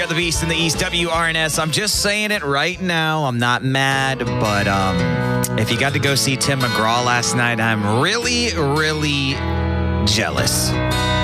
Pierre the Beast in the East, WRNS. I'm just saying it right now. I'm not mad, but if you got to go see Tim McGraw last night, I'm really, really jealous.